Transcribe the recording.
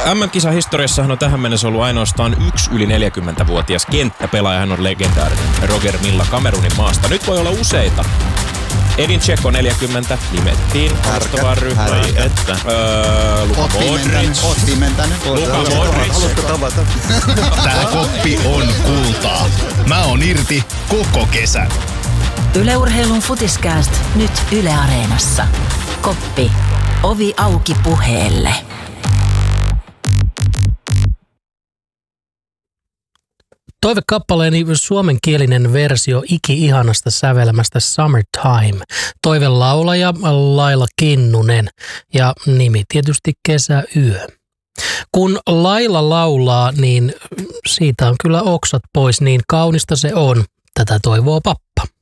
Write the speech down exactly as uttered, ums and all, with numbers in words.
M M-kisahistoriassahan on tähän mennessä ollut ainoastaan yksi yli neljäkymmentävuotias kenttäpelaaja. Hän on legendaarinen Roger Milla Kamerunin maasta. Nyt voi olla useita. Edin Dzeko neljäkymmentä nimettiin haastavaan ryhmään. Että öö, Luka Modric. Otti mentänyt. Luka Modric. Tää koppi on kultaa. Mä oon irti koko kesän. Yle Urheilun Futiskääst nyt Yle Areenassa. Koppi. Ovi auki puheelle. Toivekappaleeni suomenkielinen versio iki-ihanasta sävelmästä Summertime. Toivelaulaja Laila Kinnunen ja nimi tietysti Kesäyö. Kun Laila laulaa, niin siitä on kyllä oksat pois, niin kaunista se on. Tätä toivoo pappa.